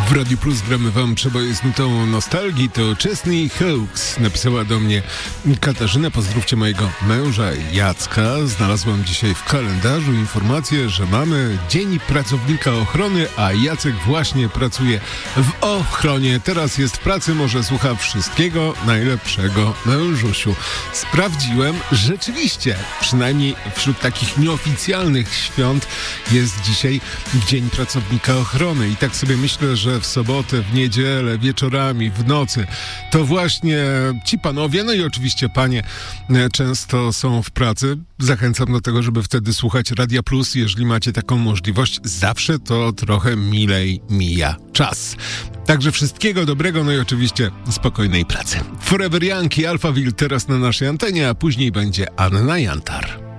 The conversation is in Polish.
W Radiu Plus gramy wam przeboje z nutą nostalgii. To Chesney Hawkes. Napisała do mnie Katarzyna. Pozdrówcie mojego męża Jacka. Znalazłam dzisiaj w kalendarzu informację, że mamy Dzień Pracownika Ochrony, a Jacek właśnie pracuje w ochronie. Teraz jest w pracy, może słucha wszystkiego najlepszego, mężusiu. Sprawdziłem, rzeczywiście, przynajmniej wśród takich nieoficjalnych świąt jest dzisiaj Dzień Pracownika Ochrony. I tak sobie myślę, że w sobotę, w niedzielę, wieczorami, w nocy to właśnie ci panowie, no i oczywiście panie często są w pracy. Zachęcam do tego, żeby wtedy słuchać Radia Plus, jeżeli macie taką możliwość. Zawsze to trochę milej mija czas. Także wszystkiego dobrego, no i oczywiście spokojnej pracy. Forever Young i Alphaville teraz na naszej antenie, a później będzie Anna Jantar.